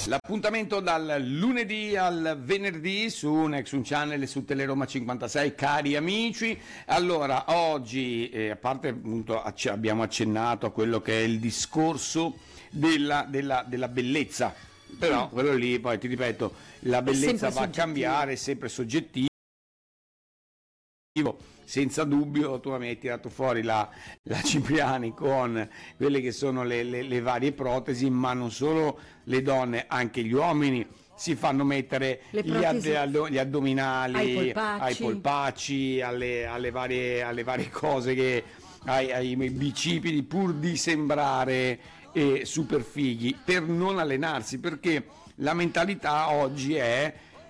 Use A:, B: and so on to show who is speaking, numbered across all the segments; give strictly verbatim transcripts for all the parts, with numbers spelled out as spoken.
A: L'appuntamento dal lunedì al venerdì su Nexun Channel e su Teleroma cinquantasei, cari amici. Allora, oggi, eh, a parte appunto acc- abbiamo accennato a quello che è il discorso della, della, della bellezza, però quello lì, poi ti ripeto, la bellezza va a cambiare, è sempre soggettivo. Senza dubbio, tu mi hai tirato fuori la, la Cipriani con quelle che sono le, le, le varie protesi, ma non solo le donne, anche gli uomini si fanno mettere gli, ad, gli addominali
B: ai polpacci,
A: ai polpacci alle, alle, varie, alle varie cose, che, ai, ai bicipiti, pur di sembrare eh, super fighi, per non allenarsi, perché la mentalità oggi è: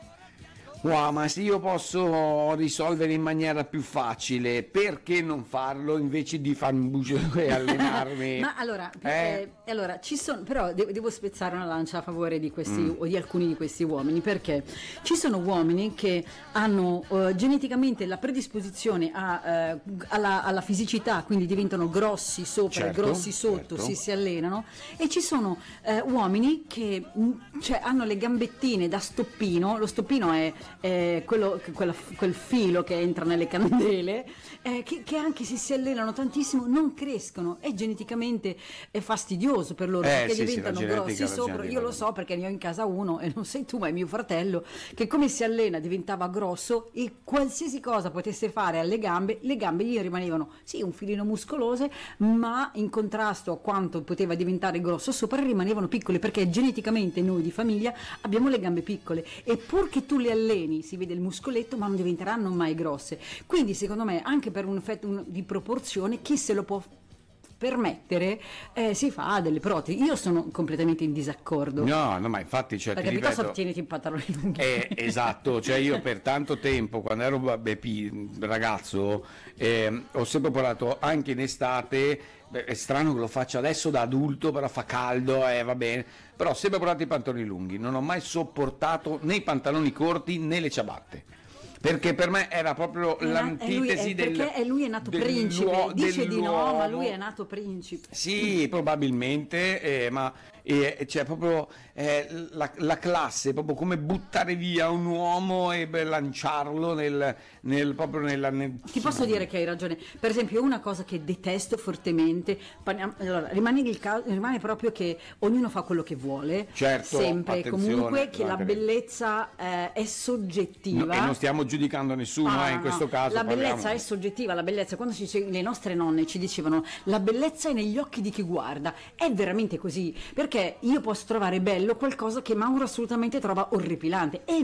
A: wow, ma se io posso risolvere in maniera più facile, perché non farlo invece di fare un bucio e allenarmi?
B: Ma allora,
A: eh?
B: Eh, allora ci sono, però devo, devo spezzare una lancia a favore di questi mm. o di alcuni di questi uomini, perché ci sono uomini che hanno uh, geneticamente la predisposizione a, uh, alla, alla fisicità, quindi diventano grossi sopra
A: certo,
B: e grossi sotto,
A: certo.
B: si, si allenano, e ci sono uh, uomini che mh, cioè, hanno le gambettine da stoppino. Lo stoppino è Eh, quello, quella, quel filo che entra nelle candele, eh, che, che anche se si allenano tantissimo non crescono, è geneticamente è fastidioso per loro,
A: eh,
B: perché
A: sì,
B: diventano
A: sì,
B: grossi sopra. Io lo so perché ne ho in casa uno, e non sei tu ma è mio fratello, che come si allena diventava grosso, e qualsiasi cosa potesse fare alle gambe, le gambe gli rimanevano sì un filino muscolose, ma in contrasto a quanto poteva diventare grosso sopra rimanevano piccole, perché geneticamente noi di famiglia abbiamo le gambe piccole, e pur che tu le alleni si vede il muscoletto, ma non diventeranno mai grosse. Quindi secondo me, anche per un effetto un, di proporzione, chi se lo può permettere eh, si fa delle protesi. Io sono completamente in disaccordo.
A: No, no, ma infatti, cioè,
B: perché
A: ti ripeto,
B: piuttosto tieniti in pantaloni lunghi.
A: Eh, esatto, cioè io per tanto tempo, quando ero beh, pi, ragazzo, eh, ho sempre portato anche in estate. Beh, è strano che lo faccia adesso da adulto, però fa caldo e eh, va bene, però ho sempre portato i pantaloni lunghi, non ho mai sopportato né i pantaloni corti né le ciabatte, perché per me era proprio
B: è
A: l'antitesi
B: del
A: perché
B: è lui è nato principe, dice di no, ma lui è nato principe.
A: Sì, probabilmente, eh, ma eh, c'è proprio eh, la, la classe, proprio come buttare via un uomo e beh, lanciarlo nel, nel proprio nella nel...
B: Ti posso dire che hai ragione. Per esempio, una cosa che detesto fortemente, allora, rimane, il caso, rimane proprio che ognuno fa quello che vuole,
A: certo,
B: sempre e comunque, che la
A: bene.
B: bellezza eh, è soggettiva.
A: No, e non stiamo giudicando nessuno,
B: ah,
A: eh, in
B: no,
A: questo caso
B: la
A: parliamo...
B: bellezza è soggettiva. La bellezza, quando ci, le nostre nonne ci dicevano la bellezza è negli occhi di chi guarda, è veramente così, perché io posso trovare bello qualcosa che Mauro assolutamente trova orripilante, e